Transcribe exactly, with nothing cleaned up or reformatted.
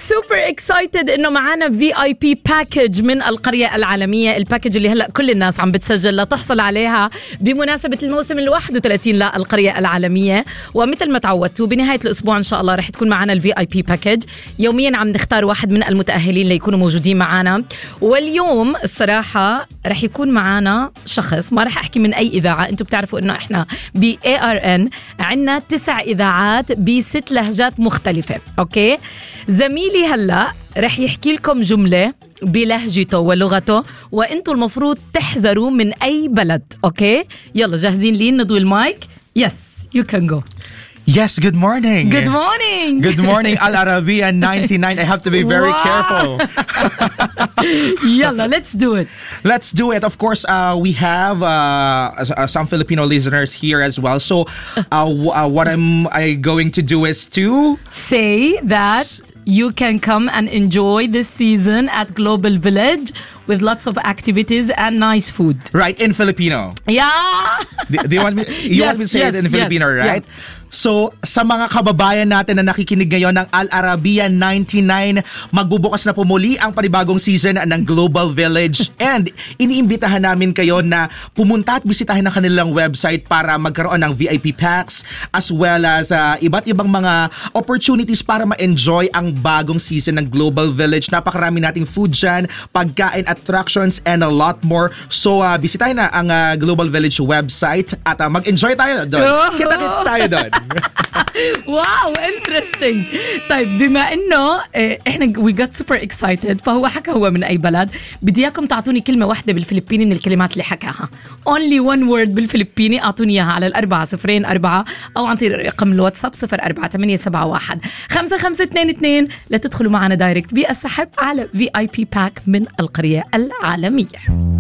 سوبر اكسايتد انه معانا في اي بي باكج من القرية العالمية. الباكج اللي هلا كل الناس عم بتسجل لتحصل عليها بمناسبة الموسم الواحد وثلاثين للقرية العالمية. ومثل ما تعودتوا بنهاية الاسبوع ان شاء الله رح تكون معانا الفي اي بي باكج. يوميا عم نختار واحد من المتأهلين ليكونوا موجودين معانا. واليوم الصراحة رح يكون معانا شخص ما رح احكي من اي اذاعة. انتم بتعرفوا انه احنا ب إيه آر إن عنا تسع اذاعات بست لهجات مختلفة. اوكي، زميلي هلا رح يحكي لكم جملة بلهجته ولغته وانتم المفروض تحذروا من اي بلد. اوكي يلا جاهزين لين نضوي المايك؟ يس يو كان جو. Yes, good morning. Good morning. Good morning, Al Arabiya ninety-nine. I have to be very wow. careful. Yalla, let's do it. Let's do it. Of course, uh, we have uh, uh, some Filipino listeners here as well. So, uh, w- uh, what I'm I going to do is to say that S- you can come and enjoy this season at Global Village with lots of activities and nice food. Right, in Filipino. Yeah. do, do you want me? You yes, want me to say yes, it in yes, Filipino, right? Yeah. So, sa mga kababayan natin na nakikinig ngayon ng Al Arabiya ninety-nine, magbubukas na po muli ang panibagong season ng Global Village. And iniimbitahan namin kayo na pumunta at bisitahin ang kanilang website para magkaroon ng V I P packs as well as uh, iba't ibang mga opportunities para ma-enjoy ang bagong season ng Global Village. Napakarami nating food dyan, pagkain, attractions, and a lot more. So, uh, bisitahin na ang uh, Global Village website at uh, mag-enjoy tayo doon. Oh. Kita-kits tayo doon. واو انترستينج. طيب بما انه احنا we got super excited فهو حكى هو من اي بلد. بدي اياكم تعطوني كلمه واحده بالفلبيني من الكلمات اللي حكاها. only one word بالفلبيني اعطوني اياها على الأربعة صفرين أربعة او عن طريق رقم الواتساب صفر أربعة ثمانية سبعة واحد خمسة خمسة اثنين اثنين لتدخلوا معنا دايركت بالسحب على في اي بي باك من القرية العالمية.